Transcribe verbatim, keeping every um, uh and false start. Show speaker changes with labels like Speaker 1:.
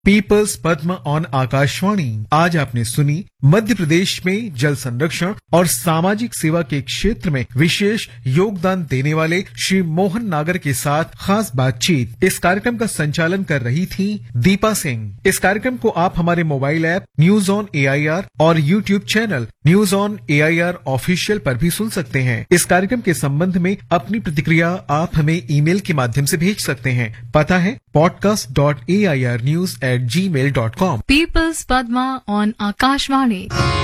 Speaker 1: Peoples Padma on Akashvani. आज आपने सुनी मध्य प्रदेश में जल संरक्षण और सामाजिक सेवा के क्षेत्र में विशेष योगदान देने वाले श्री मोहन नागर के साथ खास बातचीत। इस कार्यक्रम का संचालन कर रही थी दीपा सिंह। इस कार्यक्रम को आप हमारे mobile app news on A I R और YouTube channel news on A I R official पर भी सुन सकते हैं। इस कार्यक्रम के संबंध में अपनी प्रतिक्रिया आप हमें ईमेल के माध्यम से भेज सकते हैं। पता है podcast dot A I R news at ji mail dot com.
Speaker 2: Peoples Padma on Akashvani.